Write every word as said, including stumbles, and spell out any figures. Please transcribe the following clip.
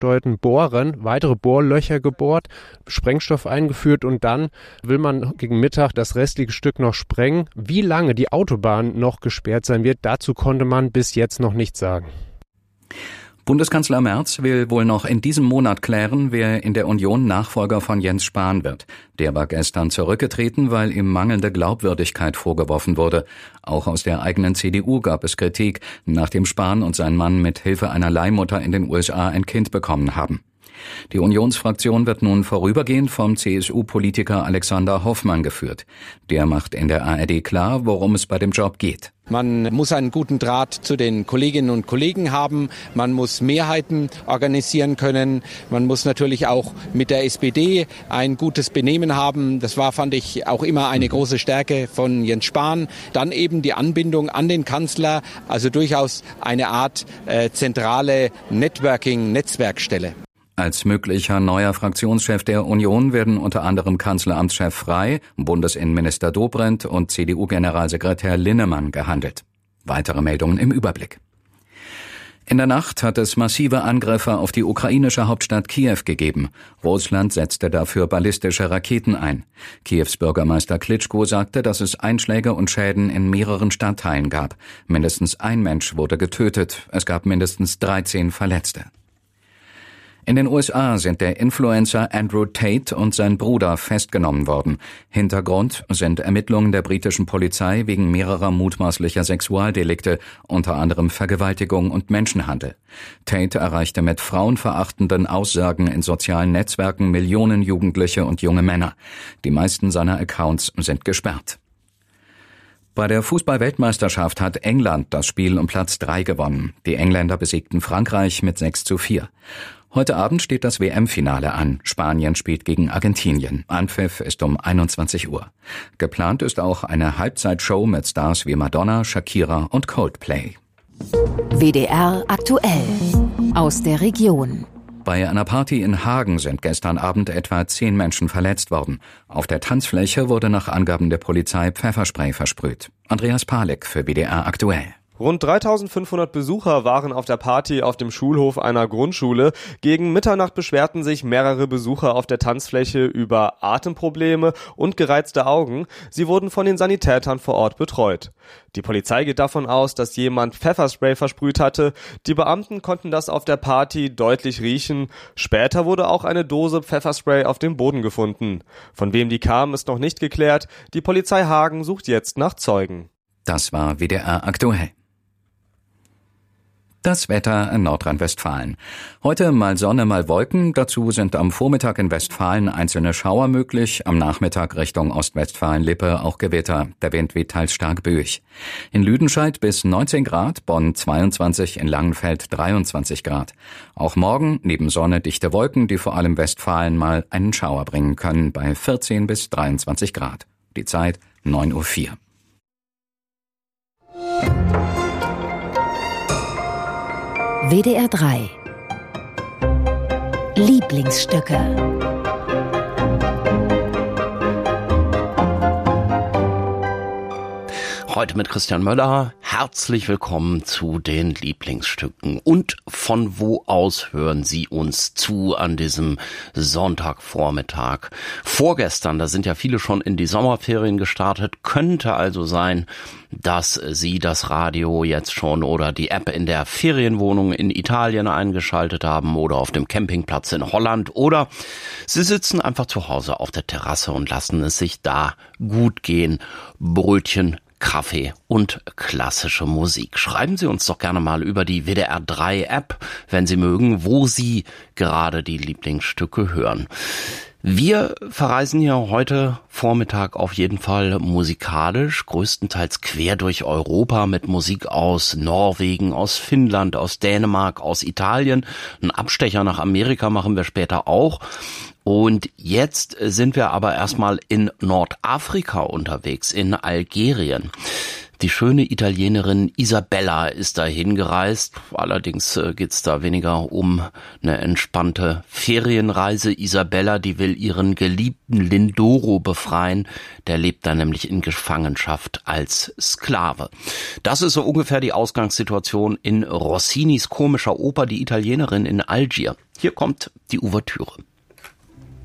gesteuerten Bohrern weitere Bohrlöcher gebohrt, Sprengstoff eingeführt und dann will man gegen Mittag das restliche Stück noch sprengen. Wie lange die Autobahn noch gesperrt sein wird, dazu konnte man bis jetzt noch nichts sagen. Bundeskanzler Merz will wohl noch in diesem Monat klären, wer in der Union Nachfolger von Jens Spahn wird. Der war gestern zurückgetreten, weil ihm mangelnde Glaubwürdigkeit vorgeworfen wurde. Auch aus der eigenen C D U gab es Kritik, nachdem Spahn und sein Mann mit Hilfe einer Leihmutter in den U S A ein Kind bekommen haben. Die Unionsfraktion wird nun vorübergehend vom C S U-Politiker Alexander Hoffmann geführt. Der macht in der A R D klar, worum es bei dem Job geht. Man muss einen guten Draht zu den Kolleginnen und Kollegen haben. Man muss Mehrheiten organisieren können. Man muss natürlich auch mit der S P D ein gutes Benehmen haben. Das war, fand ich, auch immer eine große Stärke von Jens Spahn. Dann eben die Anbindung an den Kanzler, also durchaus eine Art äh, zentrale Networking-Netzwerkstelle. Als möglicher neuer Fraktionschef der Union werden unter anderem Kanzleramtschef Frey, Bundesinnenminister Dobrindt und C D U-Generalsekretär Linnemann gehandelt. Weitere Meldungen im Überblick. In der Nacht hat es massive Angriffe auf die ukrainische Hauptstadt Kiew gegeben. Russland setzte dafür ballistische Raketen ein. Kiews Bürgermeister Klitschko sagte, dass es Einschläge und Schäden in mehreren Stadtteilen gab. Mindestens ein Mensch wurde getötet. Es gab mindestens dreizehn Verletzte. In den U S A sind der Influencer Andrew Tate und sein Bruder festgenommen worden. Hintergrund sind Ermittlungen der britischen Polizei wegen mehrerer mutmaßlicher Sexualdelikte, unter anderem Vergewaltigung und Menschenhandel. Tate erreichte mit frauenverachtenden Aussagen in sozialen Netzwerken Millionen Jugendliche und junge Männer. Die meisten seiner Accounts sind gesperrt. Bei der Fußball-Weltmeisterschaft hat England das Spiel um Platz drei gewonnen. Die Engländer besiegten Frankreich mit sechs zu vier. Heute Abend steht das W M-Finale an. Spanien spielt gegen Argentinien. Anpfiff ist um einundzwanzig Uhr. Geplant ist auch eine Halbzeitshow mit Stars wie Madonna, Shakira und Coldplay. W D R aktuell aus der Region. Bei einer Party in Hagen sind gestern Abend etwa zehn Menschen verletzt worden. Auf der Tanzfläche wurde nach Angaben der Polizei Pfefferspray versprüht. Andreas Palek für W D R aktuell. Rund dreitausendfünfhundert Besucher waren auf der Party auf dem Schulhof einer Grundschule. Gegen Mitternacht beschwerten sich mehrere Besucher auf der Tanzfläche über Atemprobleme und gereizte Augen. Sie wurden von den Sanitätern vor Ort betreut. Die Polizei geht davon aus, dass jemand Pfefferspray versprüht hatte. Die Beamten konnten das auf der Party deutlich riechen. Später wurde auch eine Dose Pfefferspray auf dem Boden gefunden. Von wem die kam, ist noch nicht geklärt. Die Polizei Hagen sucht jetzt nach Zeugen. Das war W D R aktuell. Das Wetter in Nordrhein-Westfalen. Heute mal Sonne, mal Wolken. Dazu sind am Vormittag in Westfalen einzelne Schauer möglich. Am Nachmittag Richtung Ostwestfalen-Lippe auch Gewitter. Der Wind weht teils stark böig. In Lüdenscheid bis neunzehn Grad, Bonn zweiundzwanzig, in Langenfeld dreiundzwanzig Grad. Auch morgen neben Sonne dichte Wolken, die vor allem Westfalen mal einen Schauer bringen können, bei vierzehn bis dreiundzwanzig Grad. Die Zeit neun Uhr vier. W D R drei Lieblingsstücke. Heute mit Christian Möller. Herzlich willkommen zu den Lieblingsstücken. Und von wo aus hören Sie uns zu an diesem Sonntagvormittag? Vorgestern, da sind ja viele schon in die Sommerferien gestartet, könnte also sein, dass Sie das Radio jetzt schon oder die App in der Ferienwohnung in Italien eingeschaltet haben oder auf dem Campingplatz in Holland oder Sie sitzen einfach zu Hause auf der Terrasse und lassen es sich da gut gehen. Brötchen, Kaffee und klassische Musik. Schreiben Sie uns doch gerne mal über die W D R drei App, wenn Sie mögen, wo Sie gerade die Lieblingsstücke hören. Wir verreisen hier heute Vormittag auf jeden Fall musikalisch, größtenteils quer durch Europa mit Musik aus Norwegen, aus Finnland, aus Dänemark, aus Italien. Einen Abstecher nach Amerika machen wir später auch. Und jetzt sind wir aber erstmal in Nordafrika unterwegs, in Algerien. Die schöne Italienerin Isabella ist dahin gereist. Allerdings geht's da weniger um eine entspannte Ferienreise. Isabella, die will ihren geliebten Lindoro befreien. Der lebt da nämlich in Gefangenschaft als Sklave. Das ist so ungefähr die Ausgangssituation in Rossinis komischer Oper Die Italienerin in Algier. Hier kommt die Ouvertüre.